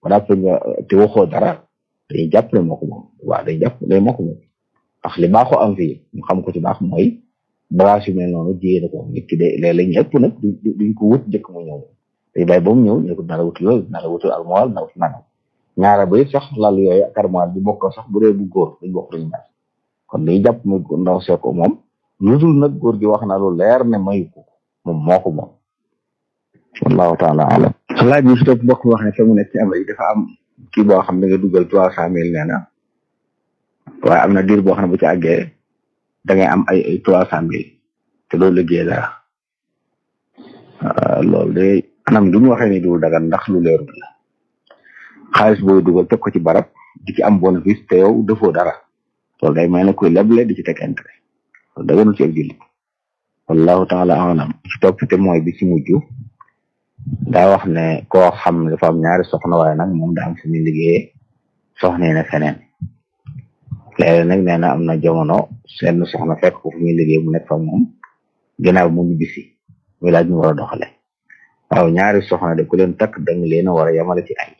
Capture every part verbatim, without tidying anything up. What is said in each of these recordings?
wala pe nga te waxoo dara day jàpp ne moo ko moom waaw day jàpp day moo ko moom ndax li baaxoo am fii ñu xam ko ci baax mooy bagage yu mel noonu jigéen ko nit ki de léeg-léeg ñëpp nag duñ ko wut njëkk mu ñëw day bàyyi ba mu ñëw ñu ko nara wut loolu nara wutul almoal na wut nangam ñaara ba it sax lal yooyu ak armoire bi bokk sax bu dee bu góor duñ bokk duñu mel kon day jàpp mu ndaw see ko moom lu dul nag góor gi wax na lu leer ne mayu ko moom moo ko moom wallahu taala alam laaj bi fi topp mbokk wax ne fa mu nekk ci am dafa am kii boo xam ne nga dugal trois cent mille nee na waaye am na diir boo xam ne bu ci àggee da ngay am ay ay trois cent mille te loolu liggéey dara loolu de anam du mu waxee ni du dagan ndax lu leerul la xaalis booy dugal teg ko ci barab di ci am bénéfice te yow defoo dara loolu day may na koy leble di ci teg intérêt loolu daganul ci ak jullit wallahu taala alam ci topp te mooy bi ci mujj daa wax ne koo xam ne dafa am ñaari soxna waaye nag moom daa am fu muy liggéeyee soxna ne feneen léeg-léeg nag nee na am na jamono seen soxna fekk ko fu muy liggéey mu nekk fa moom ginnaaw mu ñu bisi muy laaj ñu war a doxale waaw ñaari soxna de ku leen takk danga leen a war a yamale ci ay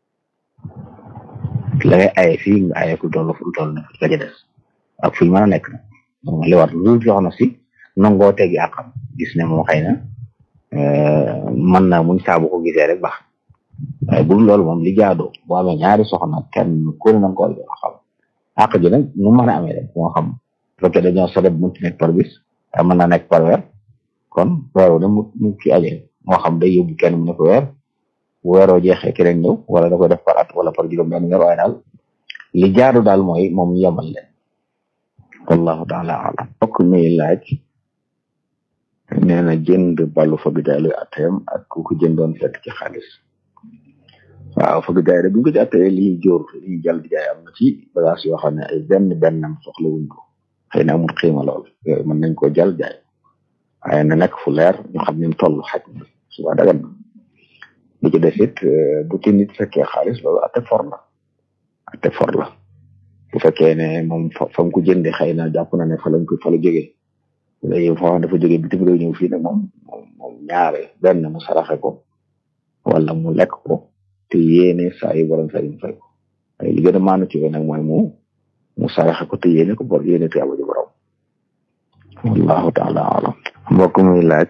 la ngay aye fii nga aye ku toll fu toll na fi ka ca des ak fu ñu mën a nekk nag li war lu soxna si nangoo tegi àqam gis ne moom xëy na mën na muñ saabu ko gisee rek baax waaye bu loolu moom li jaadoo boo amee ñaari soxna kenn ku ne nanga ko xam àq ji nag mu mën a amee rek moo xam fekkee dañoo sodeb mënti nekk par bis mën naa nekk par weer kon weeru ne mu mu ci aje moo xam day yóbbu kenn mu ne ko weer weeroo jeexee keneen ñëw wala da koy def par at wala par juróom benn weer waaye daal li jaadu daal mooy moom yemal leen wallahu taala alam bokk muy laaj nee na jënd balu fa bidaay luy atteem ak ku ko jëndoon fekk ci xaalis waaw fa bidaay rek bu ñu ko ci attee lii jóor lii jàll di jaay am na ci bagage yoo xam ne ay benn bennam soxla wuñ ko xëy na amul xiima lool yooyu mën nañ ko jàll jaay waaye na nekk fu leer ñu xam ne mu toll xaj na suba dagan na li ci des it bu ci nit fekkee xaalis loolu atte for la atte for la bu fekkee ne moom fa mu ko jëndee xëy na jàpp na ne fa lañ ko fa la jógee léegi foo xam dafa jógee bitim réew ñëw fii nag moom moom moom ñaare benn mu saraxe ko wala mu lekk ko te yéene saa yu borom saa yu mu fay ko ay li gën a maanu ci nag mooy mu mu saraxe ko te yéene ko bor yéene te abaji borom wallahu taala alam mbokk muy laaj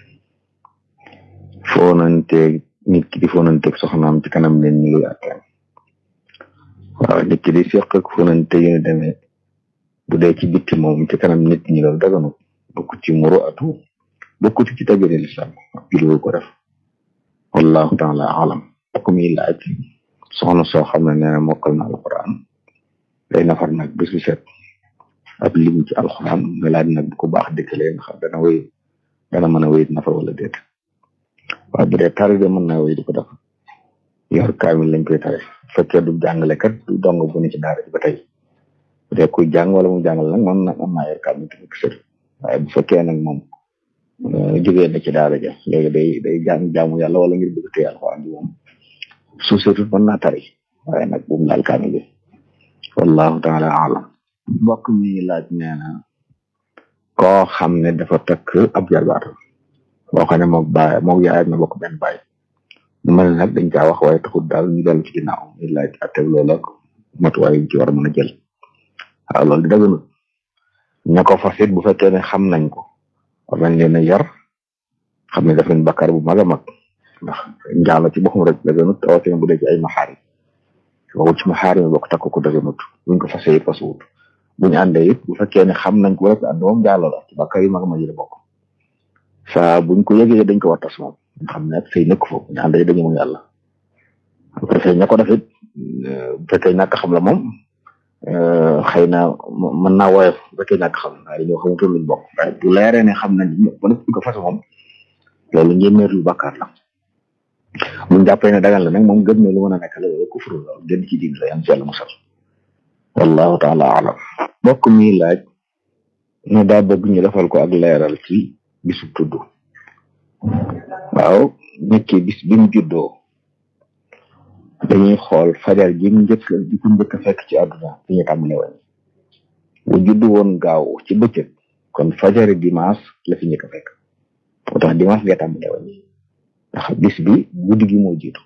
foonanteeg nit ki di foonanteeg soxnaam ci kanam leen ñu luy atteem waaw nit ki di seq ak foonante yu demee bu dee ci bitti moom ci kanam nit ñi loolu daganu bokk ci muru atu bokk ci ci tabiri lislam julwu ko def wallahu taala alam ak muy laaj soxna soo xam ne nee na mokkal na alquran day nafar nag bés bu set ab lim ci alquran nga laaj nag bu ko baax dëkkalee nga xam dana wéy dana mën a wéy nafar wala déet waaye bu dee tari de mën naa wéy di ko def yor kaamil lañ koy tare fekkee du jàngale kat du dong bu ne ci daara ji ba tey bu dee kuy jàng wala mu jàngal nag man mën naa yor kaamil te ko sëri waaye bu fekkee nag moom jógee na ci daara ja léegi day day jàng jaamu yàlla wala ngir bëgg téye alxuraan bi moom su setut mën naa tari waaye nag bu mu laal kaamil bi wallahu taala alam mbokk mi laaj nee na koo xam ne dafa takk ab jarbaatu boo xam ne moog baay moog yaayam na bokk benn baay mu mel nag dañ caa wax waaye taxul daal ñu dellu ci ginnaaw ñu laaj atteb loolu ak matuwaay yi ci war a mën a jël waaw loolu di daganut ña ko fas it bu fekkee ne xam nañ ko war nañ leen a yar xam ne daf leen bakkaar bu mag a mag ndax njaalo ci boppam rek daganut rawatina bu dee ci ay maxaari waxul ci maxaari mi bokk takk ko daganut buñ ko fasee it fasuwut buñu àndee it bu fekkee ne xam nañ ko rek ànd moom njaalo la ci bakkaar yi mag a mag yi la bokk saa buñ ko yëgee dañ ko war tas moom xam ne fay nekk foofu ñu àndee dañu moom yàlla bu ko defee ña ko def it bu fekkee ñàkk xam la moom xëy na mën naa woyof bu fekkee ñàkk xam waaye dañoo xamutoon luñ bokk waaye bu leeree ne xam nañ ba nekk ko fas moom loolu njéeméer lu bàkkaar la buñ jàppee ne dagal la nag moom gëm ne lu mën a nekk la loolu kufru la gën ci diin la yam ci yàlla musal wallahu taala alam mbokk mi laaj ne daa bëgg ñu defal ko ak leeral ci bisu tudd waaw nit ki bis bi mu juddoo dañuy xool fajar ji mu njëkk di ko njëkk a fekk ci àdduna fi ñu tàmbalee woon bu juddu woon gaaw ci bëccëg kon fajari dimanche la fi njëkk a fekk moo tax dimanche nga tàmbalee woon ndax bis bi guddi gi moo jiitu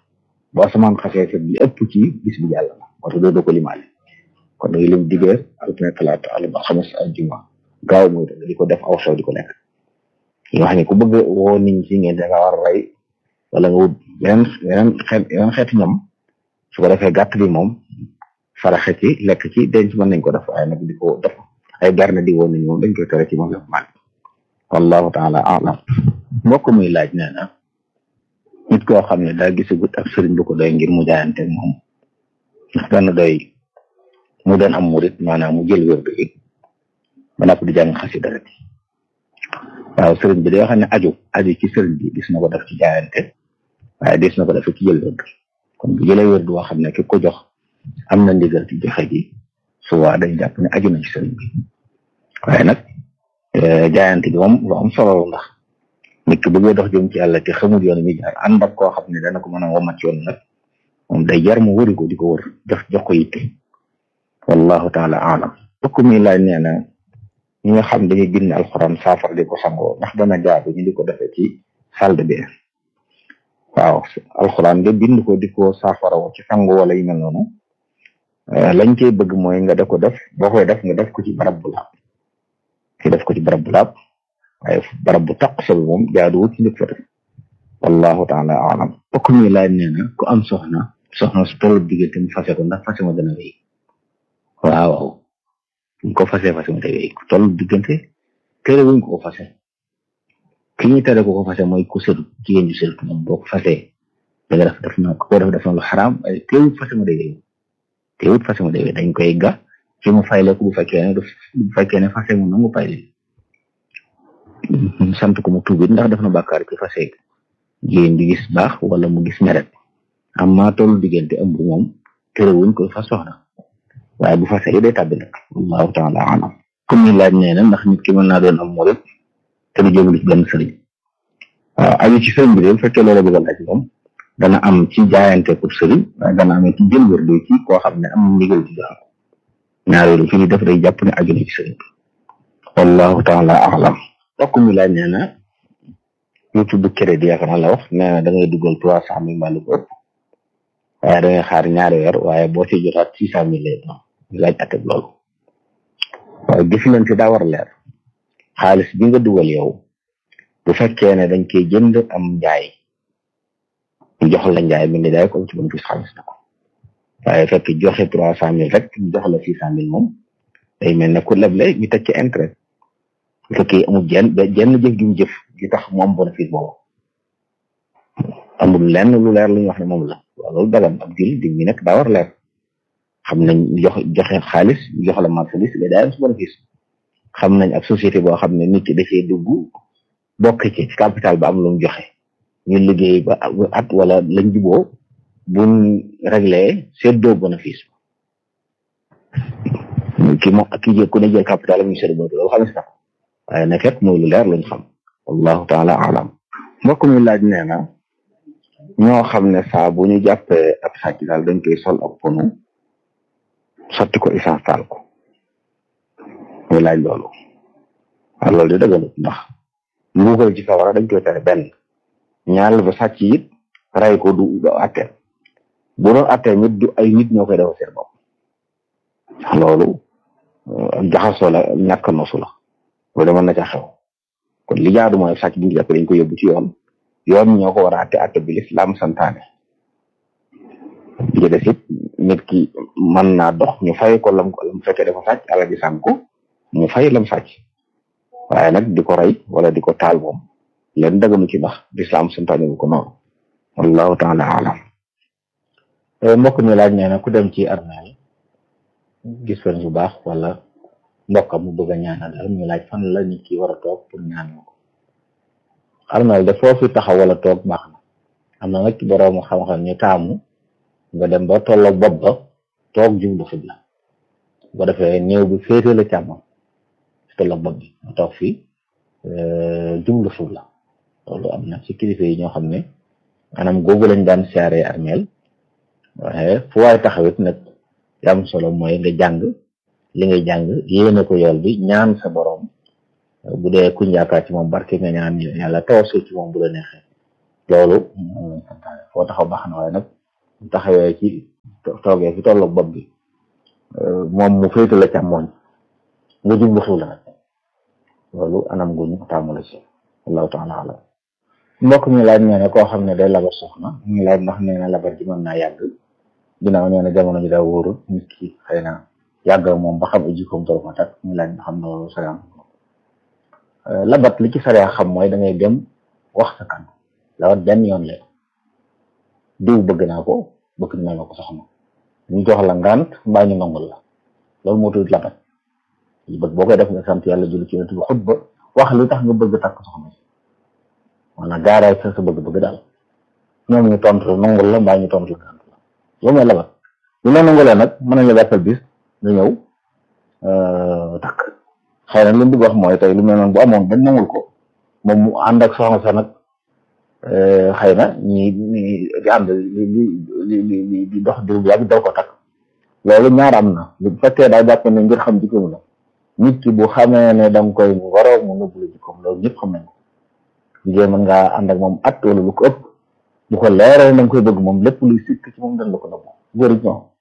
boo asamaan xasee set li ëpp ci bis bi yàlla la moo tax doo doo ko limaale kon da ngay lim dibeer altine talaata àllarba alxames àjjuma gaaw mooy da di ko def aw xew di ko lekk yoo xam ne ku bëgg woo nit ñi ci ngeen da nga war a rey wala nga wut yeneen yeneen xeet yeneen xeeti ñam su ko defee gàtt bi moom faraxe ci lekk ci denc mën nañ ko def waaye nag di ko def ay berne di woo nit ñi moom dañ koy tere ci moom mal wallahu taala alam mbokk muy laaj nee na nit koo xam ne daa gisagut ak sëriñ bu ko doy ngir mu jaayante moom ndax dana doy mu doon am murit maanaam mu jël wér bi ba napp di jàng xasida rek waaw sëriñ bi day wax ne aju aju ci sëriñ bi gis na ko def ci jaayante waaye gis na ko def ci jël wér kon bu jëlee wér boo xam ne ki ko jox am na ndigal ci joxe gi suba dañ jàpp ne aju na ci sëriñ bi waaye nag jaayante bi moom lu am solo la ndax nit ki bëggee dox jëm ci yàlla te xamul yoon mi jaar ànd ak koo xam ne dana ko mën a womat yoon nag moom day jar mu wëri ko di ko wër jox jox ko yitte wallahu taala alam bokk mi laaj nee na ñi nga xam dañuy bind alxuraan saafara di ko sangoo ndax dana jaadu ñu di ko defee ci salle de bain waaw alxuraan nga bind ko di ko saafara woo ci sango wala yu mel noonu lañ koy bëgg mooy nga da ko def boo koy def nga def ko ci barab bu laab ki def ko ci barab bu laab waaye barab bu taq sa moom jaaduwul ci nit fa def wallahu taala alam bokk mi laaj nee na ku am soxna soxna su toll diggante mu fase ko ndax fase ma dana wéy waaw waaw ñu ko fase fase ma day wéy ku toll diggante tere wuñ ko ko fase ki ñu tere ko ko fase mooy ku sëru jigéen ju sëru moom boo ko fasee da nga def def na ko def def na lu xaraam ay teewut fase ma day wéy teewut fase ma day wéy dañ koy ga ci mu fayle ko bu fekkee ne bu fekkee ne fase mu nangu fayle sant ko mu tuubit ndax def na bàkkaar ci fase jigéen di gis baax wala mu gis meret am maa tollu diggante ëmb moom terewuñ ko fa soxna waaye bu fase yi day tàbbi nag wallahu taala alam comme ni laaj nee na ndax nit ki mën naa doon am murit te du jëmul ci benn sëriñ waaw aju ci sëriñ bi de bu fekkee loolu bëgg a laaj moom dana am ci jaayante pour sëriñ waaye dana amee ci jël wér ci koo xam ne am ndigal ci joxe ñaareelu fi ñu def day jàpp ne aju na ci sëriñ bi wallahu taala alam bokk mi laaj nee na lu tudd crédit yaakaar naa la wax nee na da ngay dugal trois cent mille mbaa lu ko ëpp waaye da ngay xaar ñaari weer waaye boo ci jotaat six cent mille lay doon ñu laaj ateb loolu waaye gis leen ci daa war a leer xaalis bi nga dugal yow bu fekkee ne dañ koy jënd am njaay ñu jox la njaay mi ngi jaay ko ci bon gis xaalis na ko waaye fekk joxe trois cent mille rek ñu jox la six cent mille moom day mel ne ku leble ñu teg ci intérêt bu fekkee amul jenn jenn jëf gi mu jëf gi tax mu am bénéfice boobu amul lenn lu leer lu ñu wax ne moom la waaw loolu dagan ab dil di mi nekk daa war leer xam nañ jox joxe xaalis jox la marchandise mais daa am su bénéfice xam nañ ab société boo xam ne nit ki dafay dugg bokk ci capital ba am lu mu joxe ñu liggéey ba at wala lañ juboo buñ réglé seddoo bénéfice ki moom ak ki jël ku ne jël capital am ñu seddoo bénéfice loolu xam si na ko waaye nag rek mooy lu leer luñ xam wallahu taala alam mbokk mi laaj nee na ñoo xam ne saa bu ñu jàppee ab sàcc daal dañ koy sol ak ponu sotti ko essence taal ko muy laaj loolu waaw loolu di dëgganut ndax mbugal ci sawara dañ koy tere benn ñaareel ba sàcc it ray ko du du atteel bu doon atteel nit du ay nit ñoo koy defal seen bopp loolu jaxasoo la ñàkk nosu la loolu mën na ca xew kon li jaadu mooy sàcc bu ñu jàpp dañ ko yóbbu ci yoon yoon ñoo ko war a atte atte bi lislaam santaane bi des it nit ki mën naa dox ñu fay ko lam ko lam fekkee dafa sàcc ala ji sànku mu fay lam sàcc waaye nag di ko rey wala di ko taal moom leen dëggamu ci ndax lislaam santaane bu ko noonu wallahu taala alam mbokk mi laaj nee na ku dem ci armeel gis fan bu baax wala mbokkam mu bëgg a ñaanal daal ñu laaj fan la nit ki war a toog pour ñaanal ko armeel de foofu taxaw wala toog baax na am na nag ci borom xam-xam ñu taamu nga dem ba tolloo bopp ba toog jublu xibla bu defee néew bi féete la càmmoñ tolloo bopp bi nga toog fii jublu xibla loolu am na ci kilifa yi ñoo xam ne maanaam googu lañ daan siyaaree armeel waaye fu waay taxawit nag yam solo mooy nga jàng li ngay jàng yéene ko yool bi ñaan sa borom bu dee kuñ yaakaar ci moom barke nga ñaan yàlla tawassul ci moom bu la neexee loolu foo taxaw baax na waaye nag taxawee ci toogee fi tolloog bopp bi moom mu féete la càmmooñ nga jublu xibla nag loolu anam guñu tàmm la ci wallahu taala alam mbokk mi laaj nee na koo xam ne day labar soxna ñu laaj ndax nee na labar ji mën naa yàgg ginnaaw nee na jamono ji daa wóorul nit ki xëy na yàgg moom ba xam ay jikkoom doro ko tak ñu laaj xam na loolu sariya labat li ci sariya xam mooy da ngay dem wax sa kan labat benn yoon la diw bëgg naa ko bëgg na ma ko soxna ñu jox la ngant mbaa ñu nangul la loolu moo tudd labat li bëgg boo koy def nga sant yàlla julli ci yonent bi xutba wax li tax nga bëgg takk soxna si maanaam gaaraay sa sa bëgg-bëgg daal ñoom ñu tontu nangul la mbaa ñu tontu la ngant la loolu mooy labat bu la nangulee nag mën nañ la gàttal bis nga ñëw takk xëy na li mu bëgg wax mooy tey lu mel noonu bu amoon bañ nangul ko moom mu ànd ak soxna sa nag xëy na ñi ñi di ànd li li li di dox diir bu yàgg daw ko takk loolu ñaar am na bu fekkee daa jàpp ne ngir xam jikkoom la nit ki bu xamee ne da nga koy waroo mu nëbbu la jikkoom loolu ñëpp xam nañ ko jigéen mën ngaa ànd ak moom at wala lu ko ëpp bu ko leeree da nga koy bëgg moom lépp luy sikk ci moom dañ la ko nëbbu góor it ñoo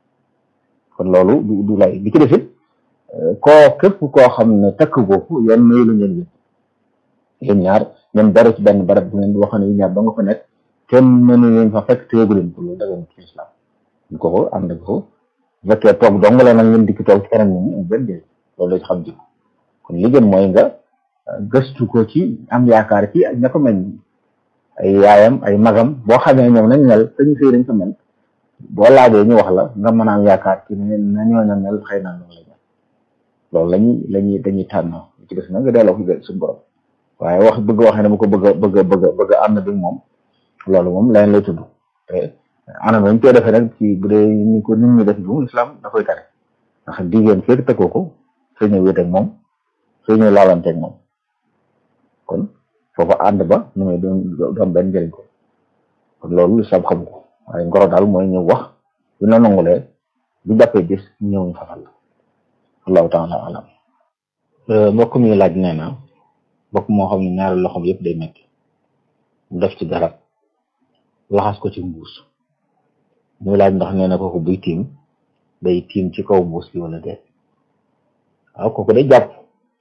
kon loolu du du lay bi ci defit koo képp koo xam ne takk gooku yoon mayu la ngeen yéen yéen ñaar ñoom dara ci benn barab bu ngeen di waxoon ne ñaar ba nga fa nekk kenn mënu leen fa fekk téegu leen ko loolu dagan ci islam ñu ko ko ànd ak ko bu fekkee toog dong la nag ngeen dikki toog ci kanam nit ñi benn njëriñ loolu la ci xam jikko kon li gën mooy nga gëstu ko ci am yaakaar ci ña ko mel ay yaayam ay magam boo xamee ñoom nañ mel dañu sëy dañ ko mel boo laajee ñu wax la nga mën a am yaakaar ci ne na ñooña mel xëy na loolu la loolu lañuy lañuy dañuy tànn ci des na nga delloo ko suñu borom waaye wax bëgg waxee ne ma ko bëgg a bëgg a bëgg a bëgg a ànd bi moom loolu moom leneen lay tudd te anam dañ koy defee nag ci bu dee ni ko nit ñi def bi islam da koy tere ndax jigéen fekk tëkkoo ko sëy ñëw wéet ak moom sëy ñëw laalante ak moom kon foofu ànd ba nu muy doon doon benn njëriñ ko kon loolu islam xam ko waaye ngoro daal mooy ñëw wax bu la nangulee bu jàppee gis ñëw ñu fafal la allahu taala alam mbokk mi laaj nee na mbokk moo xam ne ñaari loxoom yëpp day metti mu def ci garab laxas ko ci mbuus muy laaj ndax nee na kooku buy tiim day tiim ci kaw mbuus bi wala déet waaw kooku day jàpp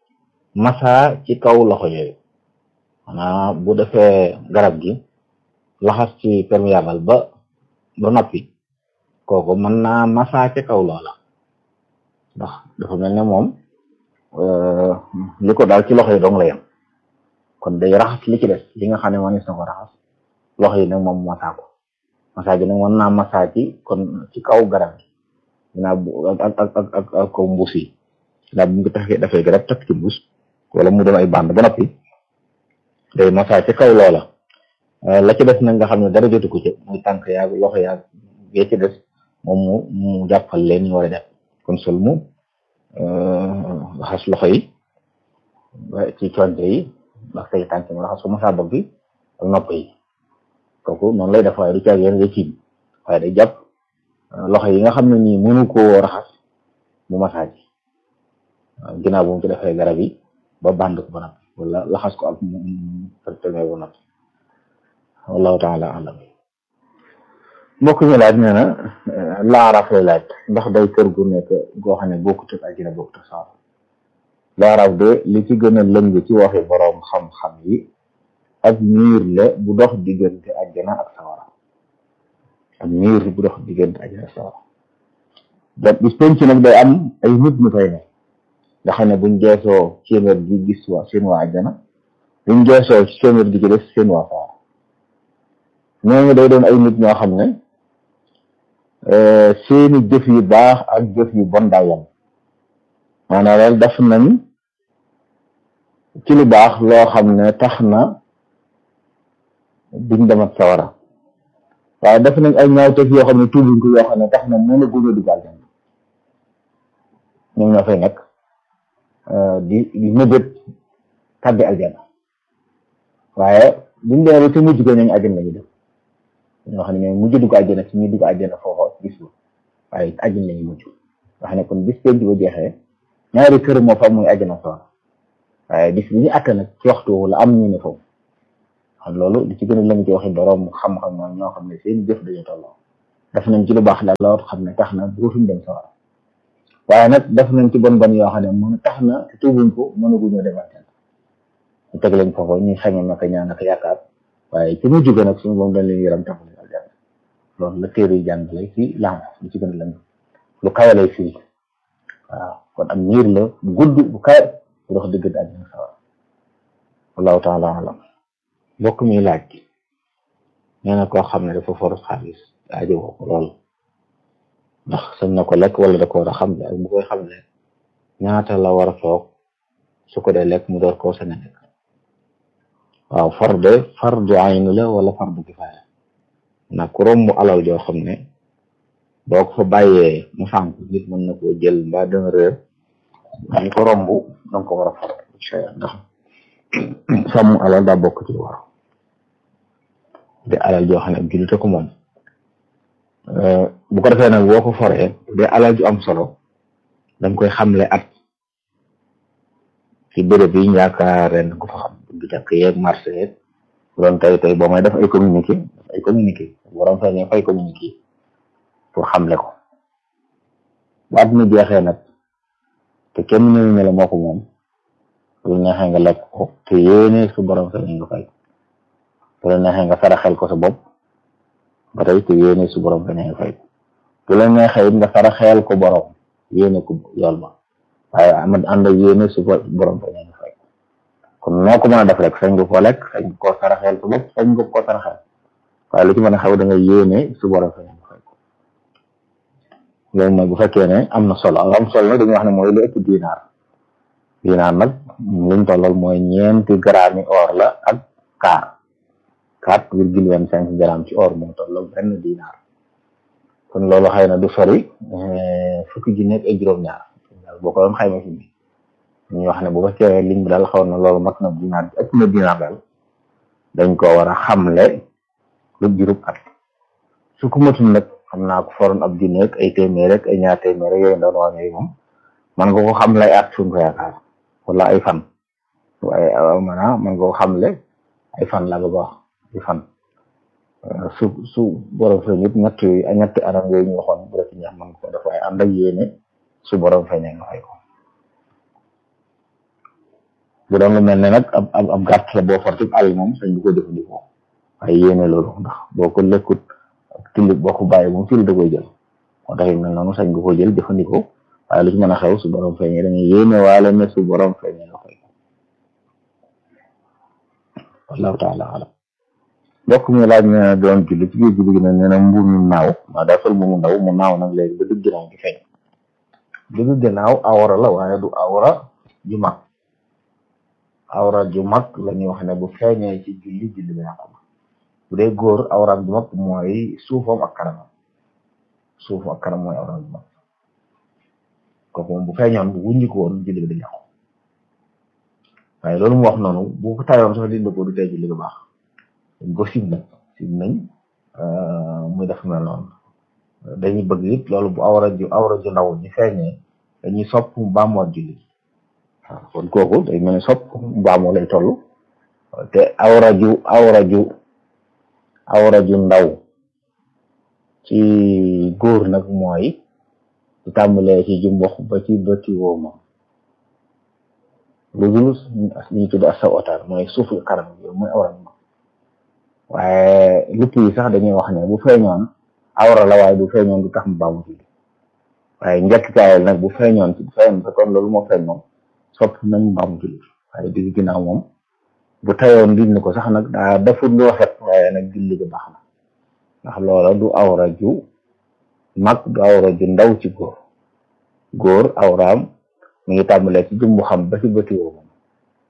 massa ci kaw loxo yooyu maanaam bu defee garab gi laxas ci perméable ba ba noppi kooku mën naa massa ci kaw loola ndax dafa mel ne moom li ko daal ci loxo yi dong la yem kon day raxas li ci des li nga xam ne mënees na ko raxas loxo yi nag moom massa ko massa gi nag mën naa massa ci kon ci kaw garab gi ginnaaw bu ak ak ak ak ak kaw mbuus yi ginnaaw bu mu ko taxee dafay garab takk ci mbuus wala mu doon ay bande ba noppi day massa ci kaw loola la ci des nag nga xam ne dara jotu ko ci muy tànk yaag loxo yaag bee ci des moom mu mu jàppal leen ñu war a def kon sol mu raxas loxo yi ci conte yi ak say tànk mu raxas ko massa bopp bi ak nopp yi kooku noonu lay def waaye du caag yéen day tiim waaye day jàpp loxo yi nga xam ne nii mënu koo raxas mu massa ji ginnaaw bu mu ci defee garab yi ba band ko ba noppi wala laxas ko ak mu tëmee ba noppi wallahu taala alam mbokk mi laaj nee na laaraaf lay laaj ndax day kër gu nekk goo xam ne bokkut ak àjjana bokkut ak sawara laaraaf de li ci gën a lëng ci waxi boroom xam-xam yi ak miir la bu dox diggante àjjana ak sawara ak miir bu dox diggante àjjana ak sawara da bis penc nag day am ay nit ñu fay ne nga xam ne buñ geesoo seen wet gi gis waa seen waa àjjana buñ geesoo seen wet gi ci des seen waa sawara ñooñu day doon ay nit ñoo xam ne seeni jëf yu baax ak jëf yu bon daa yem maanaam daal def nañ ci lu baax loo xam ne tax na duñ dem ak sawara waaye def nañ ay ñaawteef yoo xam ne tuubuñ ko yoo xam ne tax na mën a guña dugg aljana ñoom ñoo fay nekk di di nëbët tàbbi aljana waaye buñ demee ci mujj ko ñooñu àjjana lañu def ñoo xam ne ñooy mujj dugg àjjana ci ñuy dugg àjjana foofu gis lu waaye àjjana lañu mujj nga xam ne kon bis penc ba jeexee ñaari kër moo fa muy àjjana sawara waaye bis bi ñu àtte nag ci waxtu la am ñu ne foofu xam loolu di ci gën a lëng ci waxi borom xam-xam ñoo xam ne seen jëf dañu tolloo def nañ ci lu baax la lool xam ne tax na dootuñ dem sawara waaye nag def nañ ci bon bon yoo xam ne mën tax na te tuubuñ ko mënaguñoo demante ñu teg leen foofu ñuy xañe naka ñaan naka yaakaar waaye ci mu jóge nag suñu moom dañ leen yaram taxul aljanna loolu la téere yi jàngale ci lam lu ci gën a lañ lu kawe lay fii waaw kon am niir la bu gudd bu kawe bu dox diggante àjjana sawara wallahu taala alam mbokk mi laaj nee na koo xam ne dafa for xaalis aajo woo ko lool ndax sañ na ko lekk wala da ko war a xam ne ak bu koy xam ne ñaata la war a toog su ko dee lekk mu door koo sañ a lekk waaw farde fardu ayn la wala fardu kifaaya nag ku romb alal joo xam ne boo ko fa bàyyee mu sànk nit mën na koo jël mbaa dana réer ñu ko romb danga ko war a far incha allah ndax sàmm alal daa bokk ci war de alal joo xam ne ab jullite ko moom bu ko defee nag boo ko foree de alal ju am solo danga koy xamle at ci béréb yi yaakaar ren ko fa xam bi jàkk yeeg marché yeeg doon tey tey boo may def ay communiqué def ay communiqué waroon fay fay communiqué pour xamle ko bu at mi jeexee nag te kenn ñëw ne la moo ko moom lu neexee nga lekk ko te yéene su borom fay nga fay bu la neexee nga saraxel ko sa bopp ba tey te yéene su borom fay nga fay bu la neexee it nga saraxel ko borom yéene ko yool ba waaye am ànd ak yéene su borom fay nga fay kon noo ko mën a def rek sañ nga koo lekk sañ nga koo saraxel sa bopp sañ nga koo saraxel waaye lu ci mën a xew da nga yéene su borom fay nga fay loolu mooy bu fekkee ne am na solo am solo nag dañuy wax ne mooy lu ëpp dinaar dinaar nag liñ tollal mooy ñeenti grammes or la ak quart quatre virgule vingt cinq grammes ci or moo tollal benn dinaar kon loolu xëy na du sori fukki ji nekk ay juróom-ñaar boo ko doon xayma fi mi ñu wax ne bu fekkee liñ bi daal xaw na loolu mat na dinaar bi ëpp na dinaar daal dañ ko war a xamle lu jurub at su ko matul nag xam naa ko foroon ab junne rek ay téeméer rek ay ñaar téeméer rek yooyu ndaw na waa moom man nga ko xam lay at suñ ko yaakaar wala ay fan waaye maanaam man nga ko xamle ay fan la bëgg wax ay fan su su borom fay nit ñett yooyu ñetti anam yooyu ñu waxoon bu rek ñax man nga ko def waaye ànd ak yéene su borom fay ne nga fay ko bu doon lu mel ne nag ab ab ab gàtt la boo forti àll moom sañ bu ko jëfandikoo waaye yéene loolu ndax boo ko lekkut tilib boo ko bàyyi moom fil da koy jël moo tax it mel noonu sañ nga ko jël jëfandikoo waaye lu ci mën a xew su borom feeñee da nga yéene waale ne su borom feeñee nga fay ko wallahu taala alam mbokk mi laaj ne doon julli ci biir julli gi ne nee na mbuur mi naaw maa daa sol mu ndaw mu naaw nag léegi ba dugg ginnaaw gi feeñ dugg ginnaaw awra la waaye du awra ju mag awra ju mag la ñuy wax ne bu feeñee ci julli julli bi yàqu bu dee góor awraam ju mag mooy suufam ak kanamam suufam ak kanam mooy awraam ju mag kooku moom bu feeñoon bu wuññi ko woon julli bi di yàqu waaye loolu mu wax noonu bu ko tayoon sax dindi ko du tey julli bu baax dañ ko sim nag sim nañ muy def mel noonu dañuy bëgg it loolu bu awra ju awra ju ndaw ñu feeñee dañuy sopp mu baamoot julli waaw kon kooku day mel ni sopp mu baamoo lay toll te awra ju awra ju awra ju ndaw ci góor nag mooy ci tàmbalee ci jumbox ba ci bëti woo moom lu dul ñu tudd ak sa otaar mooy suufu kanam yooyu mooy awra ju mag waaye lupp yi sax dañuy wax ne bu feeñoon awra la waaye bu feeñoon du tax mu baamu julli waaye njëkk kaayal nag bu feeñoon ci bu feeñoon te kon loolu moo feeñ moom sopp nañ baamu julli waaye digg ginnaaw moom bu tayoon dindi ko sax nag daa defut lu rafet waaye nag julli gi baax na ndax loola du awra ju mag du awra ju ndaw ci góor góor awraam mi ngi tàmbalee ci jumbu xam ba ci bëti woo moom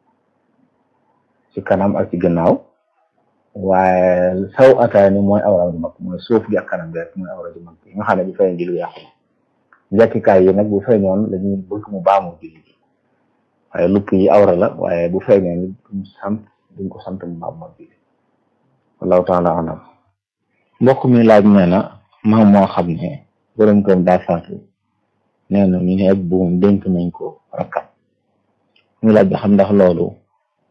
ci kanam ak ci ginnaaw waaye saw ataani mooy awra ju mag mooy suuf gi ak kanam bi rek mooy awra ju mag bi nga xam ne bu feeñee julli yàqu na njekkikaay yi nag bu feeñoon dañuy bëgg mu baamu julli gi waaye lupp yi awra la waaye bu feeñee ni duñ sant duñ ko sant mu baamu julli wallahu taala alam mbokk mi laaj nee na maam moo xam ne borom kër daa faatu nee na ñu ne ak buum dénk nañ ko rakkam ñu laaj ba xam ndax loolu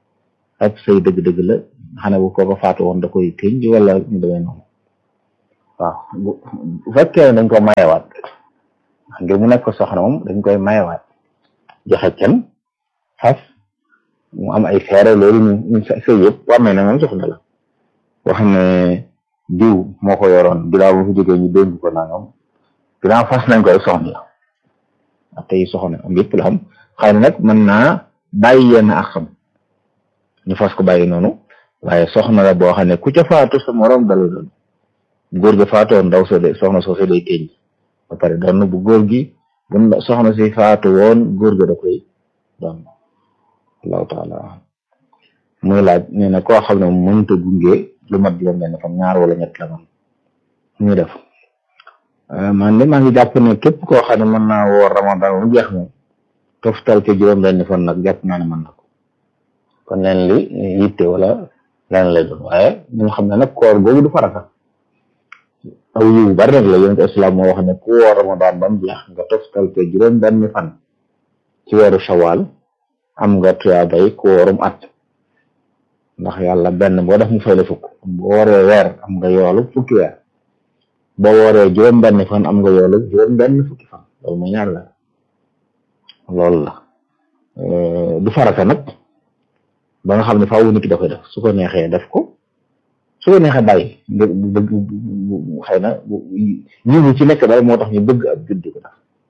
ak say dëgg-dëgg la xam ne bu ko ko faatu woon da koy tënj wala ñu demee noonu waaw bu bu fekkee dañ ko mayewaat ngir mu nekk ko soxna moom dañ koy mayewaat joxe can fas mu am ay seere loolu ñu ñu sëy yëpp war may na moom soxna la wax ne diw moo ko yoroon ginnaaw bu fi jógee ñu dénk ko nangam ginnaaw fas nañ koy soxna la ak tey soxna am yëpp la xam xëy na nag mën naa bàyyi yenn ak xam ñu fas ko bàyyi noonu waaye soxna la boo xam ne ku ca faatu sa morom dala doon góor ga faatoo ndaw so de soxna soo se day teñ ba pare doon bu góor gi bu soxna si faatu woon góor ga da koy doon allahu taala muy laaj nee na koo xam ne mënta gunge lu mat juróom benn fan ñaar wala ñett la man ñu def man de maa ngi jàpp ne képp koo xam ne mën naa woor ramadan mu jeex moom toftal ke juróom benn fan nag jàpp naa ne mën na ko kon leen li yitte wala leen lay doon waaye ñu xam ne nag koor googu du farata aw yiw bari nag la yonent islam moo wax ne ku woor ramadan ba mu jeex nga toftal ke juróom benn fan ci weeru shawal am nga tuyaabay ku woorum at ndax yàlla benn boo def mu fay la fukk boo wooree weer am nga yoolu fukki weer boo wooree juróom benn fan am nga yoolu juróom benn fukki fan loolu mooy ñaar la loolu la du farata nag ba nga xam ne faaw nit ki da koy def su ko neexee def ko su ko neexee bàyyi ngir bëgg xëy na ñu ci nekk daal moo tax ñu bëgg ab juddi ko def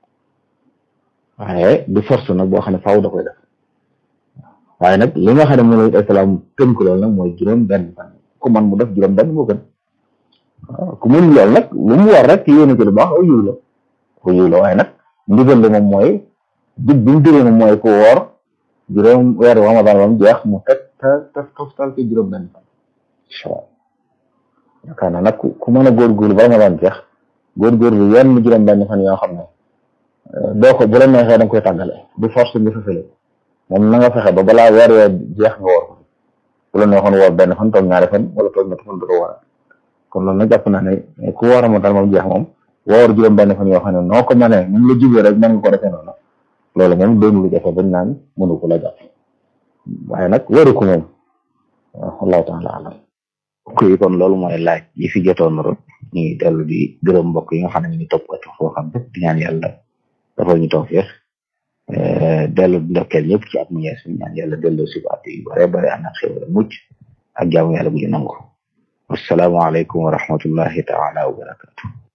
waaye du force nag boo xam ne faaw da koy def waaye nag li nga xam ne moom la islam tënk loolu nag mooy juróom benn fan ku man mu def juróom benn moo gën waaw ku mun loolu nag lu mu war rek yéene ci lu baax aw yiw la ko yiw la waaye nag ndigal li moom mooy dig bi mu digee moom mooy ku woor juróom weeru ramadan ba mu jeex mu teg te te toftal ci juróom benn fan incha allah yaakaar naa nag ku mën a góorgóorlu ba ramadan jeex góorgóorlu yenn juróom benn fan yoo xam ne doo ko bu la neexee da nga koy tàggale du force nga fëfale moom na nga fexe ba balaa weer weer jeex nga woor ko bu la neexoon woor benn fan toog ñaari fan wala toog ñetti fan du ko war kon loolu nag jàpp naa ne ku woor ramadan moom jeex moom woor juróom benn fan yoo xam ne noo ko mënee ñu la jubee rek mën nga ko defee noonu loolu moom doonu lu jafe bañ naan mënu ko la jàpp waaye nag wóoru ko moom wallahu taala alam mbokk yi kon loolu mooy laaj yi fi jotoon rek ñu ngi dellu di gërëm mbokk yi nga xam ne ñu ngi topp ati foo xam ne di ñaan yàlla dafa ñu toog feex dellu di ndokkeel ñëpp ci at mu yees mi ñaan yàlla dellu si baat yu bare bare ànd ak xéwal mucc ak jaamu yàlla bu ñu nangu wassalaamu aleykum wa rahmatullahi taala wa barakatuh